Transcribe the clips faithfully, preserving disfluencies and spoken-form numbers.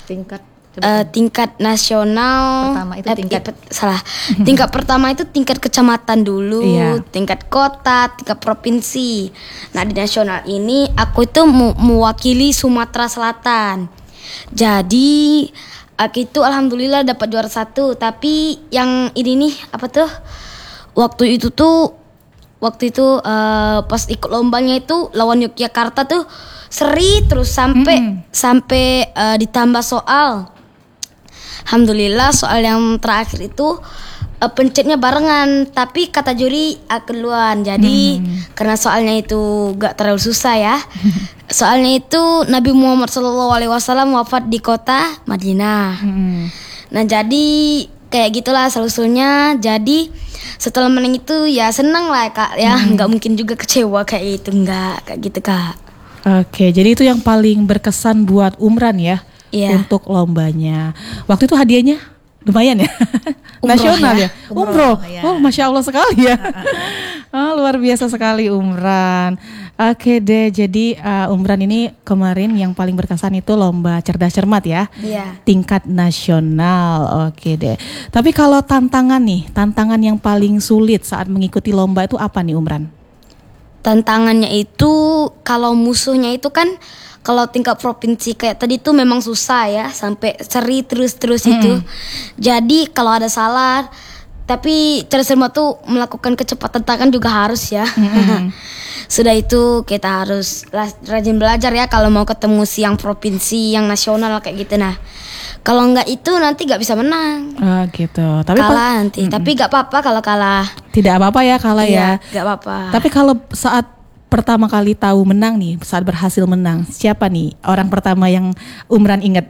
Tingkat Uh, tingkat nasional pertama itu eh, tingkat eh, salah tingkat pertama itu tingkat kecamatan dulu, Iya. tingkat kota, tingkat provinsi. Nah di nasional ini aku itu mu- mewakili Sumatera Selatan. Jadi aku itu alhamdulillah dapat juara satu. Tapi yang ini nih apa tuh? Waktu itu tuh waktu itu uh, pas ikut lombanya itu lawan Yogyakarta tuh seri terus sampai Mm. sampai uh, ditambah soal. Alhamdulillah soal yang terakhir itu uh, pencetnya barengan, tapi kata juri aku duluan. Jadi Hmm. karena soalnya itu gak terlalu susah ya. Soalnya itu Nabi Muhammad shallallahu alaihi wasallam wafat di kota Madinah. Hmm. Nah jadi kayak gitulah asal-usulnya. Jadi setelah menang itu ya senang lah kak ya. Nggak mungkin juga kecewa kayak itu, nggak kayak gitu kak. Oke, jadi itu yang paling berkesan buat Umran ya. Iya. Untuk lombanya. Waktu itu hadiahnya lumayan ya. Umroh Nasional ya. ya? Umroh. Umroh, ya. Oh, Masya Allah sekali ya. Oh, luar biasa sekali Umran. Oke deh, jadi uh, Umran ini kemarin yang paling berkesan itu lomba cerdas cermat ya. Iya. Tingkat nasional. Oke deh. Tapi kalau tantangan nih, tantangan yang paling sulit saat mengikuti lomba itu apa nih Umran? Tantangannya itu kalau musuhnya itu kan kalau tingkat provinsi kayak tadi tuh memang susah ya, sampai seri terus-terus itu. Jadi kalau ada salah, tapi cerdas cermat tuh melakukan kecepatan tangan juga harus ya. Sudah itu kita harus la- rajin belajar ya kalau mau ketemu si yang provinsi, yang nasional kayak gitu. Nah kalau nggak itu nanti nggak bisa menang. Oh gitu. Tapi pa- Kalah nanti, tapi nggak apa-apa kalau kalah. tidak apa-apa ya kalah ya. Iya, nggak apa-apa. Tapi kalau saat pertama kali tahu menang nih, saat berhasil menang, siapa nih orang pertama yang Umran ingat?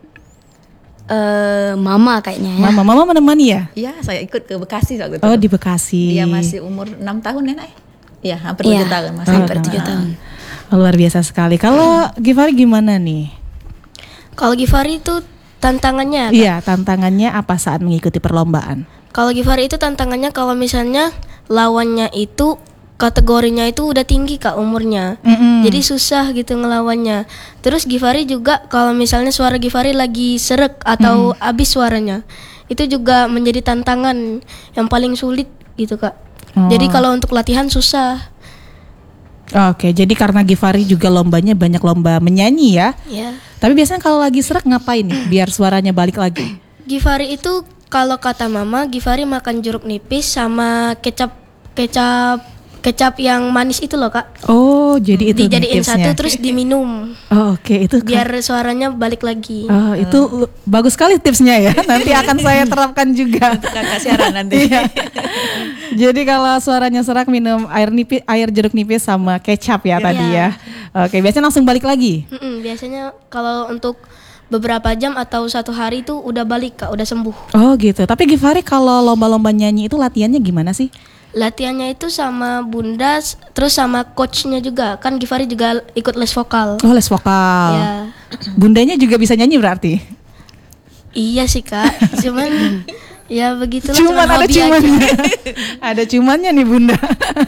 Eh, mama kayaknya ya. Mama, mama menemani ya? Iya, saya ikut ke Bekasi waktu itu. Oh di Bekasi. Dia masih umur enam tahun ya, Nay? Iya, hampir Iya, tujuh tahun masih. hampir tujuh tahun. Oh, luar biasa sekali. Kalau Givari gimana nih? Kalau Givari itu tantangannya, Iya, tantangannya apa saat mengikuti perlombaan? kalau Givari itu tantangannya kalau misalnya lawannya itu kategorinya itu udah tinggi kak umurnya, Mm-mm. jadi susah gitu ngelawannya. Terus Givari juga kalau misalnya suara Givari lagi serek atau habis suaranya, itu juga menjadi tantangan yang paling sulit gitu kak. Oh. Jadi kalau untuk latihan susah. Oke, jadi karena Givari juga lombanya banyak lomba menyanyi ya. Ya. Tapi biasanya kalau lagi serak ngapain nih biar suaranya balik lagi? Givari itu kalau kata mama, Givari makan jeruk nipis sama kecap kecap kecap yang manis itu loh kak. Oh, jadi itu nih Dijadiin tipsnya. satu terus diminum Oh, oke, itu kan- biar suaranya balik lagi. Oh, itu lu- bagus sekali tipsnya ya. Nanti akan saya terapkan juga. Kakak siaran nanti. Iya. Jadi kalau suaranya serak minum air nipis, air jeruk nipis sama kecap ya tadi ya. Oke, biasanya langsung balik lagi. Mm-mm, biasanya kalau untuk beberapa jam atau satu hari itu udah balik kak, udah sembuh. Oh gitu. Tapi Givari kalau lomba-lomba nyanyi itu latihannya gimana sih? Latihannya itu sama bunda, s- terus sama coachnya juga. Kan Givari juga ikut les vokal. Oh, les vokal. Ya, Bundanya juga bisa nyanyi berarti? iya sih kak. Cuman ya begitulah. Cuman ada hobi aja. cumannya. Ada cumannya nih Bunda.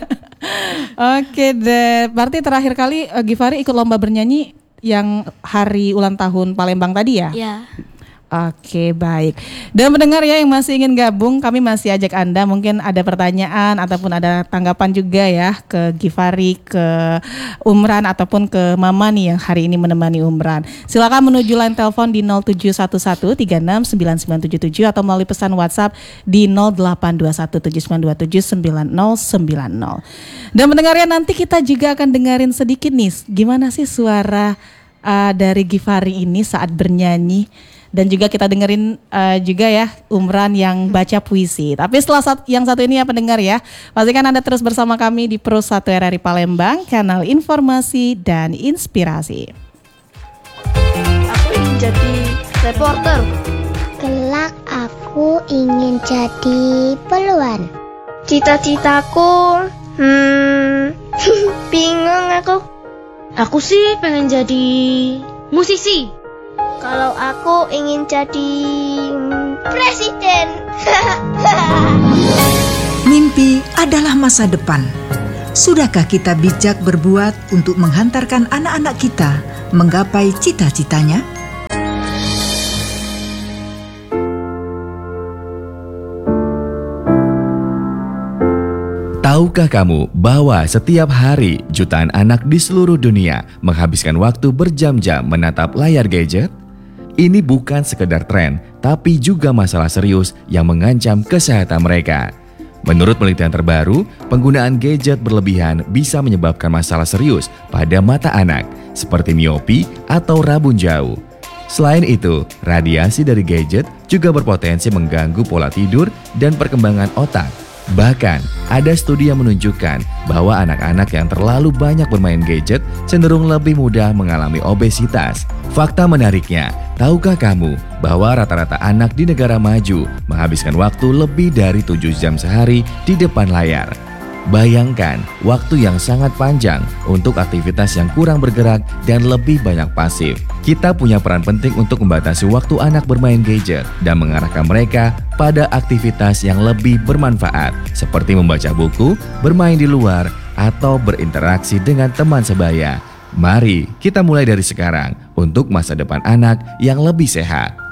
Oke deh. Berarti terakhir kali eh, Givari ikut lomba bernyanyi yang hari ulang tahun Palembang tadi ya? Ya. Oke, baik. Dan pendengar ya yang masih ingin gabung, kami masih ajak Anda mungkin ada pertanyaan ataupun ada tanggapan juga ya ke Givari, ke Umran ataupun ke Mama nih yang hari ini menemani Umran. Silakan menuju line telepon di nol tujuh satu satu tiga enam sembilan sembilan tujuh tujuh atau melalui pesan WhatsApp di nol delapan dua satu tujuh sembilan dua tujuh sembilan nol sembilan nol. Dan pendengar ya nanti kita juga akan dengerin sedikit nih gimana sih suara uh, dari Givari ini saat bernyanyi. Dan juga kita dengerin uh, juga ya Umran yang baca puisi. Tapi setelah sat- yang satu ini ya pendengar ya, pastikan Anda terus bersama kami di Pro satu R R I Palembang, kanal informasi dan inspirasi. Aku ingin jadi reporter. Kelak aku ingin jadi peluan. Cita-citaku, hmm, bingung aku. Aku sih pengen jadi musisi. Kalau aku ingin jadi hmm, presiden. Mimpi adalah masa depan. Sudahkah kita bijak berbuat untuk menghantarkan anak-anak kita menggapai cita-citanya? Tahukah kamu bahwa setiap hari jutaan anak di seluruh dunia menghabiskan waktu berjam-jam menatap layar gadget? Ini bukan sekedar tren, tapi juga masalah serius yang mengancam kesehatan mereka. Menurut penelitian terbaru, penggunaan gadget berlebihan bisa menyebabkan masalah serius pada mata anak, seperti miopi atau rabun jauh. Selain itu, radiasi dari gadget juga berpotensi mengganggu pola tidur dan perkembangan otak. Bahkan, ada studi yang menunjukkan bahwa anak-anak yang terlalu banyak bermain gadget cenderung lebih mudah mengalami obesitas. Fakta menariknya, tahukah kamu bahwa rata-rata anak di negara maju menghabiskan waktu lebih dari tujuh jam sehari di depan layar? Bayangkan waktu yang sangat panjang untuk aktivitas yang kurang bergerak dan lebih banyak pasif. Kita punya peran penting untuk membatasi waktu anak bermain gadget dan mengarahkan mereka pada aktivitas yang lebih bermanfaat seperti membaca buku, bermain di luar, atau berinteraksi dengan teman sebaya. Mari kita mulai dari sekarang untuk masa depan anak yang lebih sehat.